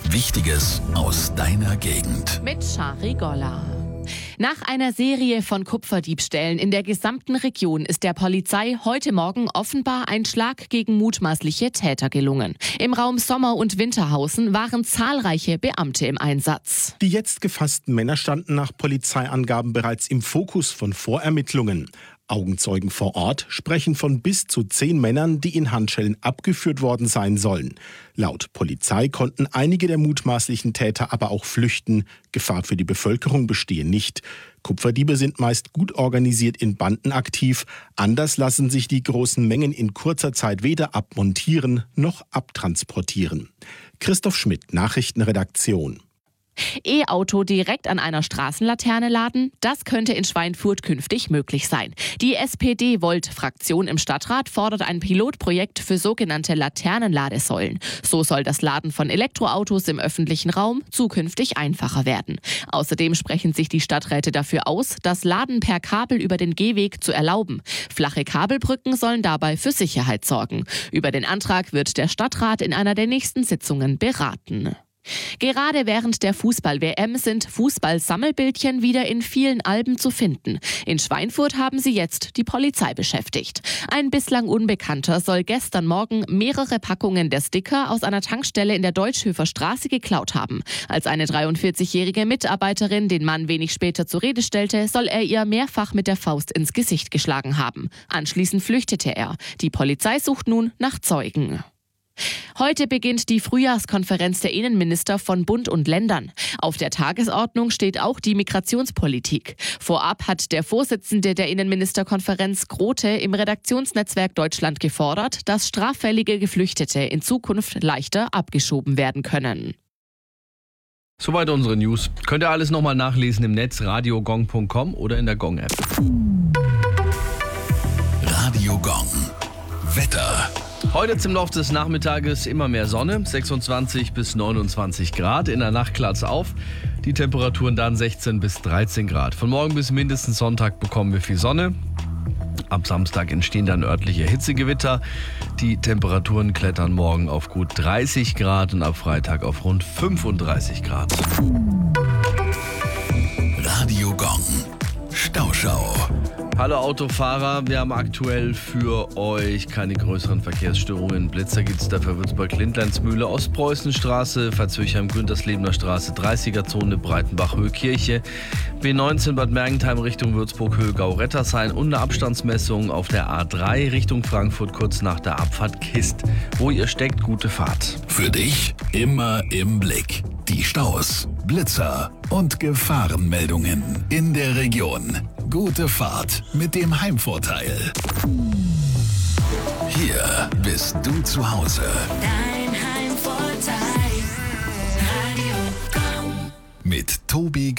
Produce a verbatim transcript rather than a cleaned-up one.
Wichtiges aus deiner Gegend. Mit Shari Golla. Nach einer Serie von Kupferdiebstählen in der gesamten Region ist der Polizei heute Morgen offenbar ein Schlag gegen mutmaßliche Täter gelungen. Im Raum Sommer- und Winterhausen waren zahlreiche Beamte im Einsatz. Die jetzt gefassten Männer standen nach Polizeiangaben bereits im Fokus von Vorermittlungen. Augenzeugen vor Ort sprechen von bis zu zehn Männern, die in Handschellen abgeführt worden sein sollen. Laut Polizei konnten einige der mutmaßlichen Täter aber auch flüchten. Gefahr für die Bevölkerung bestehe nicht. Kupferdiebe sind meist gut organisiert in Banden aktiv. Anders lassen sich die großen Mengen in kurzer Zeit weder abmontieren noch abtransportieren. Christoph Schmidt, Nachrichtenredaktion. E-Auto direkt an einer Straßenlaterne laden, das könnte in Schweinfurt künftig möglich sein. Die S P D-Volt-Fraktion im Stadtrat fordert ein Pilotprojekt für sogenannte Laternenladesäulen. So soll das Laden von Elektroautos im öffentlichen Raum zukünftig einfacher werden. Außerdem sprechen sich die Stadträte dafür aus, das Laden per Kabel über den Gehweg zu erlauben. Flache Kabelbrücken sollen dabei für Sicherheit sorgen. Über den Antrag wird der Stadtrat in einer der nächsten Sitzungen beraten. Gerade während der Fußball-W M sind Fußball-Sammelbildchen wieder in vielen Alben zu finden. In Schweinfurt haben sie jetzt die Polizei beschäftigt. Ein bislang Unbekannter soll gestern Morgen mehrere Packungen der Sticker aus einer Tankstelle in der Deutschhöfer Straße geklaut haben. Als eine dreiundvierzigjährige Mitarbeiterin den Mann wenig später zur Rede stellte, soll er ihr mehrfach mit der Faust ins Gesicht geschlagen haben. Anschließend flüchtete er. Die Polizei sucht nun nach Zeugen. Heute beginnt die Frühjahrskonferenz der Innenminister von Bund und Ländern. Auf der Tagesordnung steht auch die Migrationspolitik. Vorab hat der Vorsitzende der Innenministerkonferenz Grote im Redaktionsnetzwerk Deutschland gefordert, dass straffällige Geflüchtete in Zukunft leichter abgeschoben werden können. Soweit unsere News. Könnt ihr alles nochmal nachlesen im Netz radiogong punkt com oder in der Gong-App. Radio Gong. Wetter. Heute zum Laufe des Nachmittages immer mehr Sonne, sechsundzwanzig bis neunundzwanzig Grad. In der Nacht klart es auf, die Temperaturen dann sechzehn bis dreizehn Grad. Von morgen bis mindestens Sonntag bekommen wir viel Sonne. Ab Samstag entstehen dann örtliche Hitzegewitter. Die Temperaturen klettern morgen auf gut dreißig Grad und ab Freitag auf rund fünfunddreißig Grad. Radio Gong. Stauschau. Hallo Autofahrer, wir haben aktuell für euch keine größeren Verkehrsstörungen. Blitzer gibt es dafür Würzburg-Lindlandsmühle, Ostpreußenstraße, Veitshöchheim-Günterslebener Straße, dreißiger-Zone, Breitenbach-Höhe-Kirche, B neunzehn Bad Mergentheim Richtung Würzburg-Höhe Gau-Rettershain und eine Abstandsmessung auf der A drei Richtung Frankfurt kurz nach der Abfahrt Kist. Wo ihr steckt, gute Fahrt. Für dich immer im Blick. Die Staus, Blitzer und Gefahrenmeldungen in der Region. Gute Fahrt mit dem Heimvorteil. Hier bist du zu Hause. Dein Heimvorteil. Radio Gong. Mit Tobi